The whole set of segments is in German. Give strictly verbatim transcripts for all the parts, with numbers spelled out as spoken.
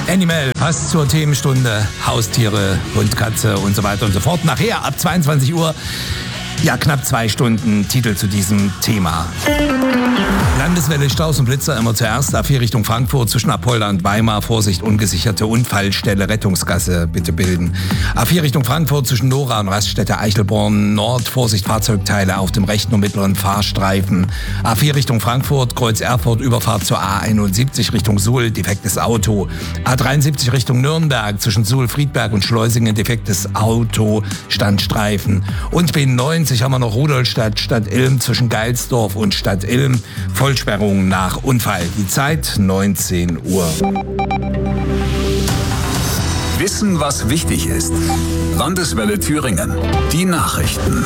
Animal passt zur Themenstunde Haustiere, Hund, Katze und so weiter und so fort. Nachher ab zweiundzwanzig Uhr, ja knapp zwei Stunden Titel zu diesem Thema. Landeswelle Staus und Blitzer immer zuerst. A vier Richtung Frankfurt zwischen Apolda und Weimar. Vorsicht, ungesicherte Unfallstelle, Rettungsgasse bitte bilden. A vier Richtung Frankfurt zwischen Nora und Raststätte Eichelborn Nord. Vorsicht, Fahrzeugteile auf dem rechten und mittleren Fahrstreifen. A vier Richtung Frankfurt, Kreuz Erfurt, Überfahrt zur A einundsiebzig Richtung Suhl, defektes Auto. A dreiundsiebzig Richtung Nürnberg zwischen Suhl, Friedberg und Schleusingen, defektes Auto, Standstreifen. Und B neunzig haben wir noch Rudolstadt, Stadt Ilm zwischen Geilsdorf und Stadt Ilm. Vollsperrung nach Unfall. Die Zeit neunzehn Uhr. Wissen, was wichtig ist. Landeswelle Thüringen. Die Nachrichten.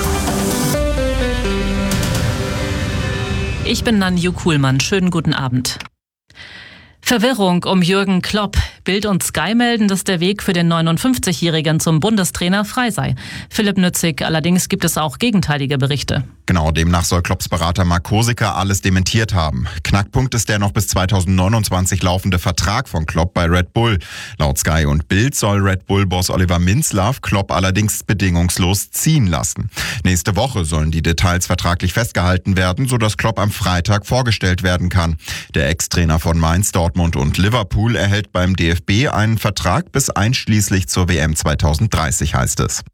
Ich bin Nanju Kuhlmann. Schönen guten Abend. Verwirrung um Jürgen Klopp. Bild und Sky melden, dass der Weg für den neunundfünfzigjährigen zum Bundestrainer frei sei. Philipp Nützig, allerdings gibt es auch gegenteilige Berichte. Genau, demnach soll Klopps Berater Mark Korsika alles dementiert haben. Knackpunkt ist der noch bis zweitausendneunundzwanzig laufende Vertrag von Klopp bei Red Bull. Laut Sky und Bild soll Red Bull-Boss Oliver Minzlaff Klopp allerdings bedingungslos ziehen lassen. Nächste Woche sollen die Details vertraglich festgehalten werden, sodass Klopp am Freitag vorgestellt werden kann. Der Ex-Trainer von Mainz, Dortmund und Liverpool erhält beim D F B einen Vertrag bis einschließlich zur W M zweitausenddreißig, heißt es.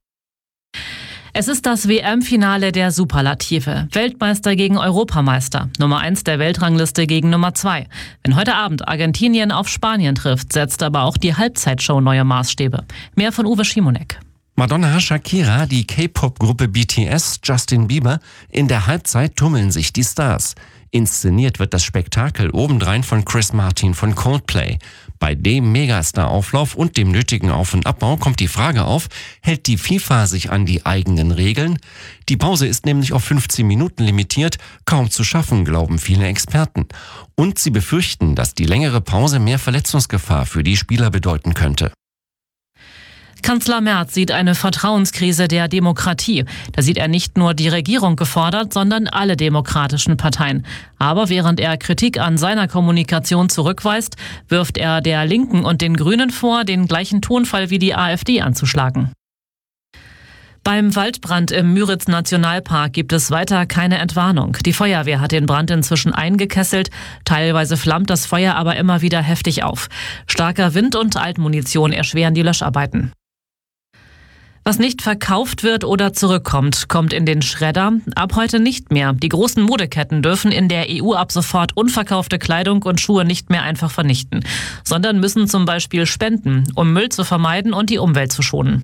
Es ist das W M-Finale der Superlative. Weltmeister gegen Europameister. Nummer eins der Weltrangliste gegen Nummer zwei. Wenn heute Abend Argentinien auf Spanien trifft, setzt aber auch die Halbzeitshow neue Maßstäbe. Mehr von Uwe Schimonek. Madonna, Shakira, die K-Pop-Gruppe B T S, Justin Bieber. In der Halbzeit tummeln sich die Stars. Inszeniert wird das Spektakel obendrein von Chris Martin von Coldplay. Bei dem Megastar-Auflauf und dem nötigen Auf- und Abbau kommt die Frage auf, hält die FIFA sich an die eigenen Regeln? Die Pause ist nämlich auf fünfzehn Minuten limitiert, kaum zu schaffen, glauben viele Experten. Und sie befürchten, dass die längere Pause mehr Verletzungsgefahr für die Spieler bedeuten könnte. Kanzler Merz sieht eine Vertrauenskrise der Demokratie. Da sieht er nicht nur die Regierung gefordert, sondern alle demokratischen Parteien. Aber während er Kritik an seiner Kommunikation zurückweist, wirft er der Linken und den Grünen vor, den gleichen Tonfall wie die AfD anzuschlagen. Beim Waldbrand im Müritz-Nationalpark gibt es weiter keine Entwarnung. Die Feuerwehr hat den Brand inzwischen eingekesselt. Teilweise flammt das Feuer aber immer wieder heftig auf. Starker Wind und Altmunition erschweren die Löscharbeiten. Was nicht verkauft wird oder zurückkommt, kommt in den Schredder. Ab heute nicht mehr. Die großen Modeketten dürfen in der E U ab sofort unverkaufte Kleidung und Schuhe nicht mehr einfach vernichten, sondern müssen zum Beispiel spenden, um Müll zu vermeiden und die Umwelt zu schonen.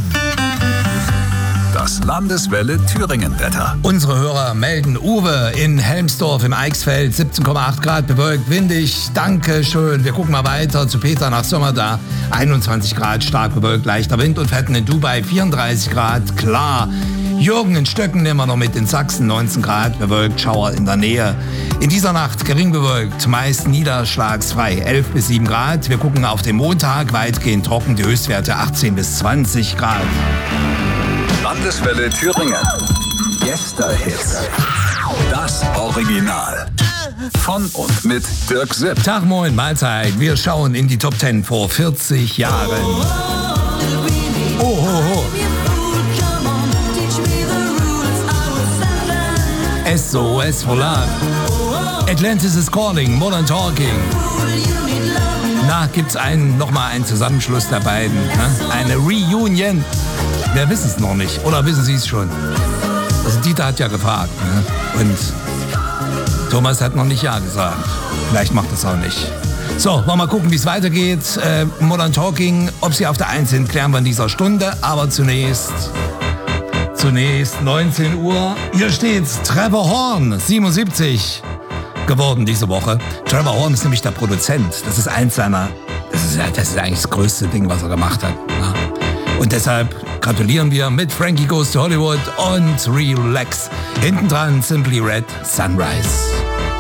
Das Landeswelle Thüringen-Wetter. Unsere Hörer melden Uwe in Helmsdorf im Eichsfeld, siebzehn Komma acht Grad, bewölkt, windig. Danke schön. Wir gucken mal weiter zu Peter nach Sommerda. einundzwanzig Grad, stark bewölkt, leichter Wind und Fetten in Dubai, vierunddreißig Grad, klar. Jürgen in Stöcken nehmen wir noch mit in Sachsen, neunzehn Grad, bewölkt, Schauer in der Nähe. In dieser Nacht gering bewölkt, meist niederschlagsfrei, elf bis sieben Grad. Wir gucken auf den Montag, weitgehend trocken, die Höchstwerte achtzehn bis zwanzig Grad. Landeswelle Thüringen. Gästehits. Das Original. Von und mit Dirk Sipp. Tag, moin, Mahlzeit. Wir schauen in die Top Ten vor vierzig Jahren. Oh, ho, ho. S O S for Love. Atlantis is Calling, Modern Talking. Na, gibt's einen, nochmal einen Zusammenschluss der beiden. Ne? Eine Reunion. Wir wissen es noch nicht. Oder wissen Sie es schon? Also Dieter hat ja gefragt. Ne? Und Thomas hat noch nicht Ja gesagt. Vielleicht macht es auch nicht. So, wollen wir mal gucken, wie es weitergeht. Äh, Modern Talking, ob Sie auf der eins sind, klären wir in dieser Stunde. Aber zunächst, zunächst neunzehn Uhr. Hier steht's, Trevor Horn, siebenundsiebzig geworden diese Woche. Trevor Horn ist nämlich der Produzent. Das ist eins seiner, das ist, das ist eigentlich das größte Ding, was er gemacht hat. Ja. Und deshalb gratulieren wir mit Frankie Goes to Hollywood und Relax. Hinten dran Simply Red, Sunrise.